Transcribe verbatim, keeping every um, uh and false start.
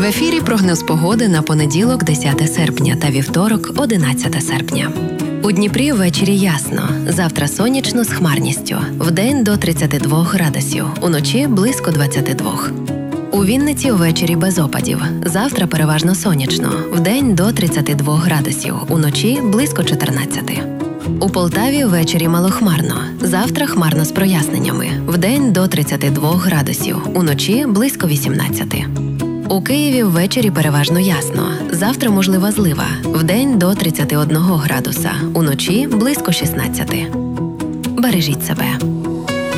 В ефірі прогноз погоди на понеділок, десяте серпня та вівторок, одинадцяте серпня. У Дніпрі ввечері ясно. Завтра сонячно з хмарністю. Вдень до тридцяти двох градусів. Уночі близько двадцяти двох. У Вінниці ввечері без опадів. Завтра переважно сонячно. Вдень до тридцяти двох градусів. Уночі близько чотирнадцяти. У Полтаві ввечері малохмарно. Завтра хмарно з проясненнями. Вдень до тридцяти двох градусів. Уночі близько вісімнадцяти. У Києві ввечері переважно ясно. Завтра можлива злива. Вдень до тридцяти одного градуса. Уночі близько шістнадцяти. Бережіть себе.